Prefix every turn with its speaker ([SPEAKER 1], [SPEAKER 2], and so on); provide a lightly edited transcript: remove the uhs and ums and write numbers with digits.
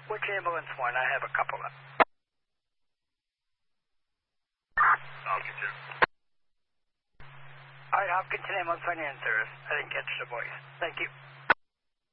[SPEAKER 1] Which ambulance one? I have a couple of.
[SPEAKER 2] Hopkinton.
[SPEAKER 1] All right, Hopkinton Ambulance 1 in service. I didn't catch the voice. Thank you.